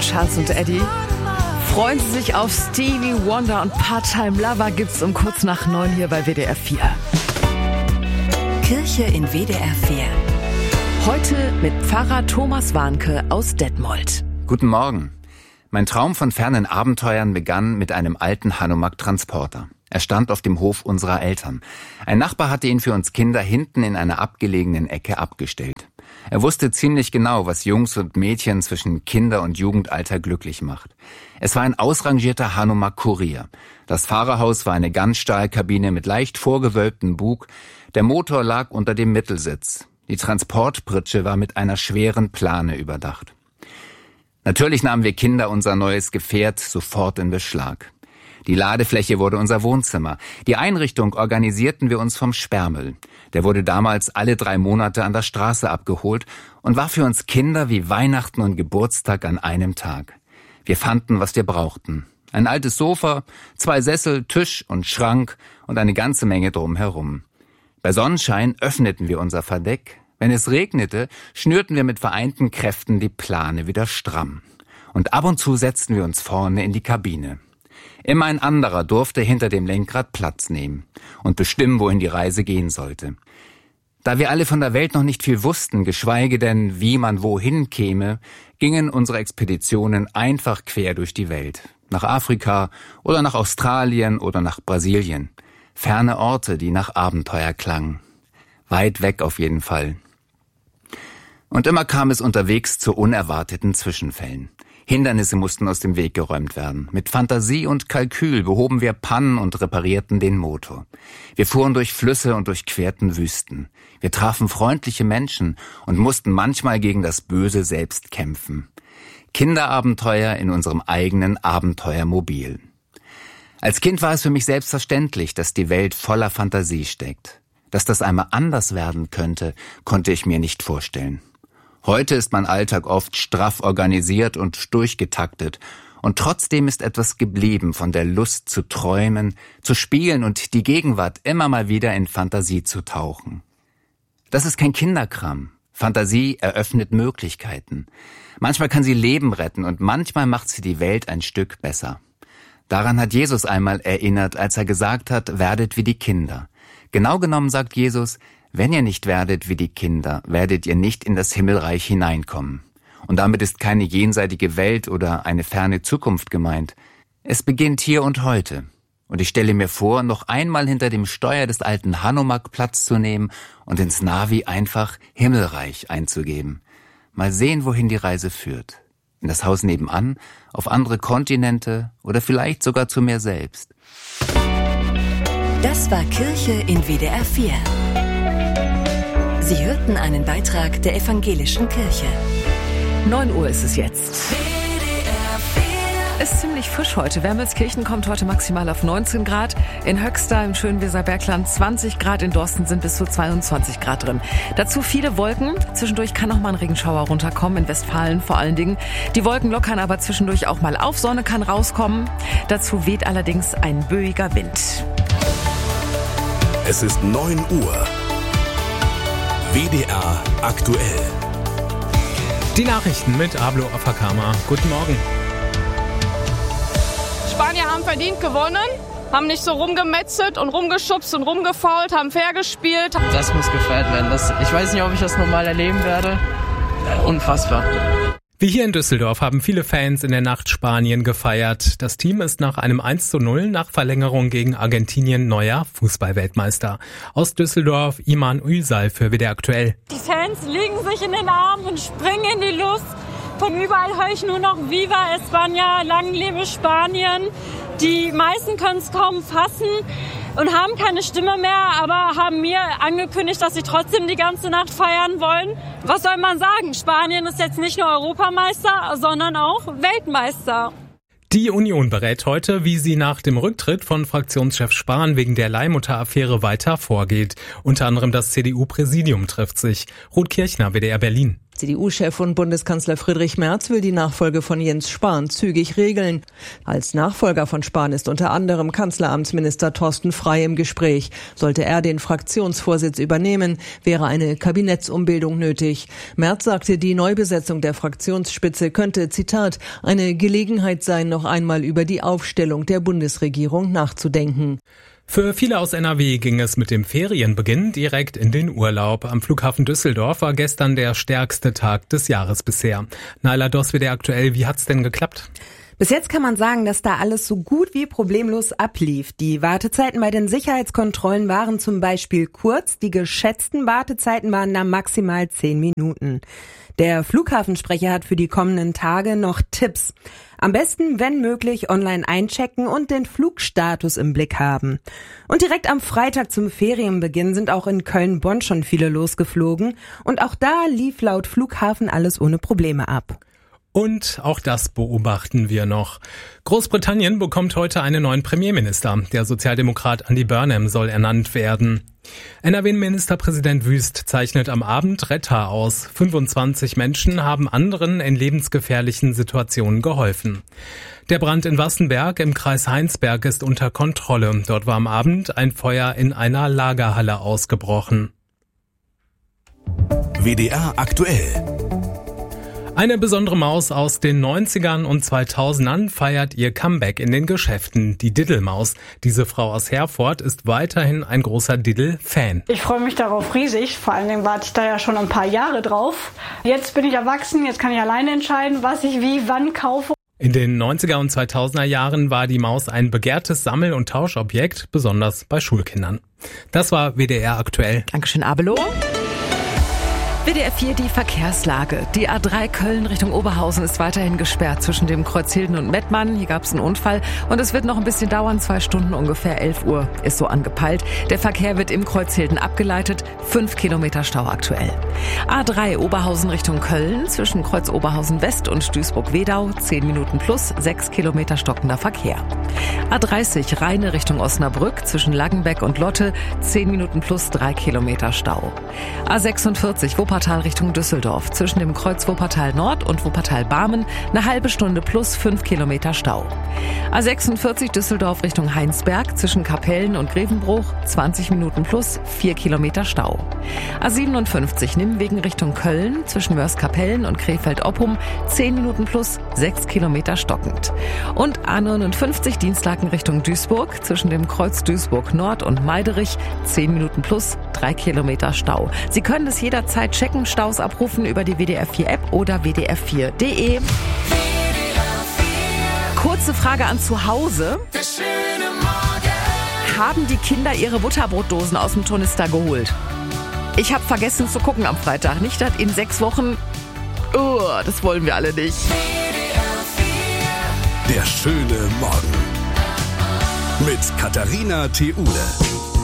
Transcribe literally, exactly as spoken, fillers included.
Charles und Eddie. Freuen Sie sich auf Stevie Wonder und Part-Time Lover gibt's um kurz nach neun hier bei W D R vier. Kirche in W D R vier. Heute mit Pfarrer Thomas Warnke aus Detmold. Guten Morgen. Mein Traum von fernen Abenteuern begann mit einem alten Hanomag-Transporter. Er stand auf dem Hof unserer Eltern. Ein Nachbar hatte ihn für uns Kinder hinten in einer abgelegenen Ecke abgestellt. Er wusste ziemlich genau, was Jungs und Mädchen zwischen Kinder- und Jugendalter glücklich macht. Es war ein ausrangierter Hanomag-Kurier. Das Fahrerhaus war eine Ganzstahlkabine mit leicht vorgewölbtem Bug. Der Motor lag unter dem Mittelsitz. Die Transportpritsche war mit einer schweren Plane überdacht. Natürlich nahmen wir Kinder unser neues Gefährt sofort in Beschlag. Die Ladefläche wurde unser Wohnzimmer. Die Einrichtung organisierten wir uns vom Sperrmüll. Der wurde damals alle drei Monate an der Straße abgeholt und war für uns Kinder wie Weihnachten und Geburtstag an einem Tag. Wir fanden, was wir brauchten. Ein altes Sofa, zwei Sessel, Tisch und Schrank und eine ganze Menge drumherum. Bei Sonnenschein öffneten wir unser Verdeck. Wenn es regnete, schnürten wir mit vereinten Kräften die Plane wieder stramm. Und ab und zu setzten wir uns vorne in die Kabine. Immer ein anderer durfte hinter dem Lenkrad Platz nehmen und bestimmen, wohin die Reise gehen sollte. Da wir alle von der Welt noch nicht viel wussten, geschweige denn, wie man wohin käme, gingen unsere Expeditionen einfach quer durch die Welt. Nach Afrika oder nach Australien oder nach Brasilien. Ferne Orte, die nach Abenteuer klangen. Weit weg auf jeden Fall. Und immer kam es unterwegs zu unerwarteten Zwischenfällen. Hindernisse mussten aus dem Weg geräumt werden. Mit Fantasie und Kalkül behoben wir Pannen und reparierten den Motor. Wir fuhren durch Flüsse und durchquerten Wüsten. Wir trafen freundliche Menschen und mussten manchmal gegen das Böse selbst kämpfen. Kinderabenteuer in unserem eigenen Abenteuermobil. Als Kind war es für mich selbstverständlich, dass die Welt voller Fantasie steckt. Dass das einmal anders werden könnte, konnte ich mir nicht vorstellen. Heute ist mein Alltag oft straff organisiert und durchgetaktet. Und trotzdem ist etwas geblieben von der Lust zu träumen, zu spielen und die Gegenwart immer mal wieder in Fantasie zu tauchen. Das ist kein Kinderkram. Fantasie eröffnet Möglichkeiten. Manchmal kann sie Leben retten und manchmal macht sie die Welt ein Stück besser. Daran hat Jesus einmal erinnert, als er gesagt hat, werdet wie die Kinder. Genau genommen sagt Jesus, wenn ihr nicht werdet wie die Kinder, werdet ihr nicht in das Himmelreich hineinkommen. Und damit ist keine jenseitige Welt oder eine ferne Zukunft gemeint. Es beginnt hier und heute. Und ich stelle mir vor, noch einmal hinter dem Steuer des alten Hanomag Platz zu nehmen und ins Navi einfach Himmelreich einzugeben. Mal sehen, wohin die Reise führt. In das Haus nebenan, auf andere Kontinente oder vielleicht sogar zu mir selbst. Das war Kirche in W D R vier. Sie hörten einen Beitrag der Evangelischen Kirche. neun Uhr ist es jetzt. Ist ziemlich frisch heute. Wermelskirchen kommt heute maximal auf neunzehn Grad. In Höxter im schönen Weserbergland zwanzig Grad. In Dorsten sind bis zu zweiundzwanzig Grad drin. Dazu viele Wolken. Zwischendurch kann auch mal ein Regenschauer runterkommen. In Westfalen vor allen Dingen. Die Wolken lockern aber zwischendurch auch mal auf. Sonne kann rauskommen. Dazu weht allerdings ein böiger Wind. Es ist neun Uhr. W D R aktuell. Die Nachrichten mit Ablo Afakama. Guten Morgen. Spanier haben verdient gewonnen, haben nicht so rumgemetzelt und rumgeschubst und rumgefault, haben fair gespielt. Das muss gefeiert werden. Das, ich weiß nicht, ob ich das nochmal erleben werde. Unfassbar. Wie hier in Düsseldorf haben viele Fans in der Nacht Spanien gefeiert. Das Team ist nach einem eins zu null nach Verlängerung gegen Argentinien neuer Fußballweltmeister. Aus Düsseldorf Iman Üsal für W D R aktuell. Die Fans legen sich in den Arm und springen in die Luft. Von überall höre ich nur noch Viva España, lang lebe Spanien. Die meisten können es kaum fassen und haben keine Stimme mehr, aber haben mir angekündigt, dass sie trotzdem die ganze Nacht feiern wollen. Was soll man sagen? Spanien ist jetzt nicht nur Europameister, sondern auch Weltmeister. Die Union berät heute, wie sie nach dem Rücktritt von Fraktionschef Spahn wegen der Leihmutter-Affäre weiter vorgeht. Unter anderem das C D U-Präsidium trifft sich. Ruth Kirchner, W D R Berlin. C D U-Chef und Bundeskanzler Friedrich Merz will die Nachfolge von Jens Spahn zügig regeln. Als Nachfolger von Spahn ist unter anderem Kanzleramtsminister Thorsten Frey im Gespräch. Sollte er den Fraktionsvorsitz übernehmen, wäre eine Kabinettsumbildung nötig. Merz sagte, die Neubesetzung der Fraktionsspitze könnte, Zitat, eine Gelegenheit sein, noch einmal über die Aufstellung der Bundesregierung nachzudenken. Für viele aus N R W ging es mit dem Ferienbeginn direkt in den Urlaub. Am Flughafen Düsseldorf war gestern der stärkste Tag des Jahres bisher. Naila Doss, W D R aktuell, wie hat's denn geklappt? Bis jetzt kann man sagen, dass da alles so gut wie problemlos ablief. Die Wartezeiten bei den Sicherheitskontrollen waren zum Beispiel kurz. Die geschätzten Wartezeiten waren da maximal zehn Minuten. Der Flughafensprecher hat für die kommenden Tage noch Tipps. Am besten, wenn möglich, online einchecken und den Flugstatus im Blick haben. Und direkt am Freitag zum Ferienbeginn sind auch in Köln-Bonn schon viele losgeflogen. Und auch da lief laut Flughafen alles ohne Probleme ab. Und auch das beobachten wir noch. Großbritannien bekommt heute einen neuen Premierminister. Der Sozialdemokrat Andy Burnham soll ernannt werden. N R W-Ministerpräsident Wüst zeichnet am Abend Retter aus. fünfundzwanzig Menschen haben anderen in lebensgefährlichen Situationen geholfen. Der Brand in Wassenberg im Kreis Heinsberg ist unter Kontrolle. Dort war am Abend ein Feuer in einer Lagerhalle ausgebrochen. W D R aktuell. Eine besondere Maus aus den neunzigern und zweitausendern feiert ihr Comeback in den Geschäften. Die Diddelmaus. Diese Frau aus Herford ist weiterhin ein großer Diddle-Fan. Ich freue mich darauf riesig. Vor allen Dingen warte ich da ja schon ein paar Jahre drauf. Jetzt bin ich erwachsen, jetzt kann ich alleine entscheiden, was ich wie wann kaufe. In den neunziger und zweitausender Jahren war die Maus ein begehrtes Sammel- und Tauschobjekt, besonders bei Schulkindern. Das war W D R aktuell. Dankeschön, Abelo. W D R vier, die Verkehrslage. Die A drei Köln Richtung Oberhausen ist weiterhin gesperrt zwischen dem Kreuz Hilden und Mettmann. Hier gab es einen Unfall und es wird noch ein bisschen dauern. Zwei Stunden, ungefähr elf Uhr ist so angepeilt. Der Verkehr wird im Kreuz Hilden abgeleitet. Fünf Kilometer Stau aktuell. A drei Oberhausen Richtung Köln zwischen Kreuz Oberhausen West und Duisburg-Wedau. Zehn Minuten plus, sechs Kilometer stockender Verkehr. A dreißig Rheine Richtung Osnabrück zwischen Langenbeck und Lotte. Zehn Minuten plus, drei Kilometer Stau. A sechsundvierzig Wuppertal Richtung Düsseldorf. Zwischen dem Kreuz Wuppertal Nord und Wuppertal Barmen eine halbe Stunde plus fünf Kilometer Stau. A sechsundvierzig Düsseldorf Richtung Heinsberg zwischen Kapellen und Grevenbruch zwanzig Minuten plus vier Kilometer Stau. A siebenundfünfzig Nimwegen Richtung Köln zwischen Mörs-Kapellen und Krefeld-Oppum zehn Minuten plus sechs Kilometer stockend. Und A neunundfünfzig Dienstlaken Richtung Duisburg zwischen dem Kreuz Duisburg Nord und Meiderich zehn Minuten plus drei Kilometer Stau. Sie können es jederzeit checken, Staus abrufen über die W D R vier App oder w d r vier punkt d e. Kurze Frage an zu Hause. Haben die Kinder ihre Butterbrotdosen aus dem Tornister geholt? Ich habe vergessen zu gucken am Freitag. Nicht, dass in sechs Wochen... Oh, das wollen wir alle nicht. Der schöne Morgen. Mit Katharina Theule.